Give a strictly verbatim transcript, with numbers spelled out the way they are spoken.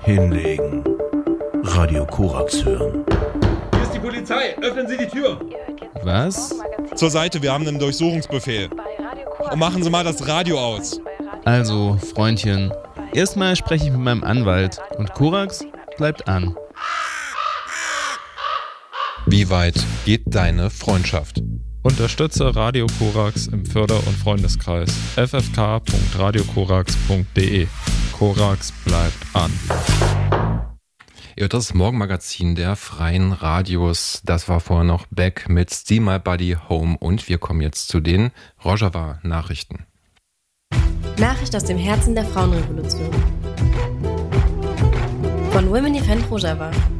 Hinlegen. Radio Korax hören. Hier ist die Polizei. Öffnen Sie die Tür. Was? Zur Seite, wir haben einen Durchsuchungsbefehl. Und machen Sie mal das Radio aus. Also, Freundchen, erstmal spreche ich mit meinem Anwalt und Korax bleibt an. Wie weit geht deine Freundschaft? Unterstütze Radio Korax im Förder- und Freundeskreis f f k punkt radio korax punkt d e. Korax bleibt an. Ihr hört das Morgenmagazin der Freien Radios. Das war vorher noch Beck mit Steal My Buddy Home und wir kommen jetzt zu den Rojava-Nachrichten. Nachricht aus dem Herzen der Frauenrevolution. Von Women Defend Rojava.